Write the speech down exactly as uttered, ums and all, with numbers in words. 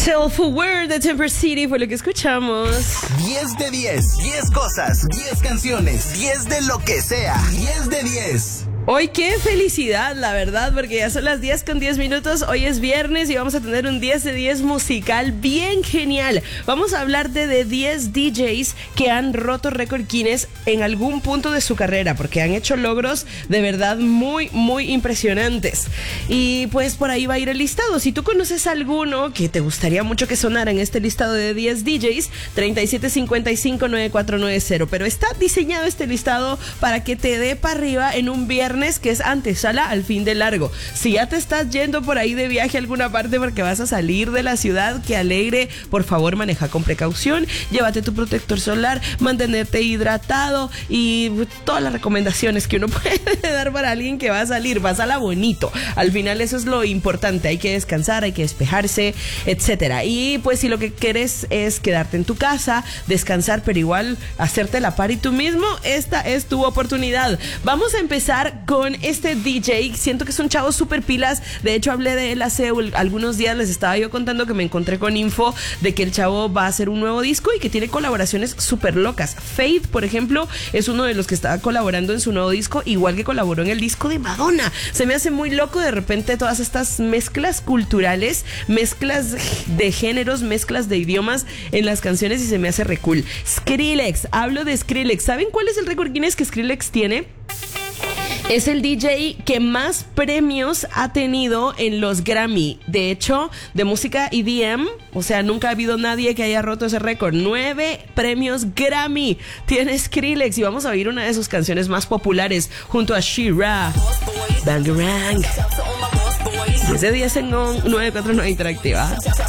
Self-Aware de Temper City fue lo que escuchamos. diez de diez. diez cosas, diez canciones, diez de lo que sea. diez de diez. Hoy qué felicidad, la verdad, porque ya son las diez con diez minutos, hoy es viernes y vamos a tener un diez de diez musical bien genial. Vamos a hablar de, de diez D Js que han roto récord Guinness en algún punto de su carrera, porque han hecho logros de verdad muy, muy impresionantes. Y pues por ahí va a ir el listado. Si tú conoces alguno que te gustaría mucho que sonara en este listado de diez D Js, treinta y siete cincuenta y cinco noventa y cuatro noventa, pero está diseñado este listado para que te dé para arriba en un viernes que es antesala al fin de largo. Si ya te estás yendo por ahí de viaje a alguna parte porque vas a salir de la ciudad, qué alegre, por favor maneja con precaución, llévate tu protector solar, mantenerte hidratado y todas las recomendaciones que uno puede dar para alguien que va a salir, pásala bonito. Al final eso es lo importante, hay que descansar, hay que despejarse, etcétera. Y pues si lo que quieres es quedarte en tu casa, descansar, pero igual hacerte la party tú mismo, esta es tu oportunidad. Vamos a empezar con este D J. Siento que es un chavo súper pilas. De hecho, hablé de él hace algunos días. Les estaba yo contando que me encontré con info de que el chavo va a hacer un nuevo disco y que tiene colaboraciones súper locas. Faith, por ejemplo, es uno de los que estaba colaborando en su nuevo disco, igual que colaboró en el disco de Madonna. Se me hace muy loco de repente todas estas mezclas culturales, mezclas de géneros, mezclas de idiomas en las canciones y se me hace re cool. Skrillex, hablo de Skrillex. ¿Saben cuál es el récord Guinness que Skrillex tiene? Es el D J que más premios ha tenido en los Grammy. De hecho, de música E D M, o sea, nunca ha habido nadie que haya roto ese récord. Nueve premios Grammy tiene Skrillex y vamos a oír una de sus canciones más populares junto a She-Ra, Bangarang. diez de diez en nueve cuatro nueve Interactiva.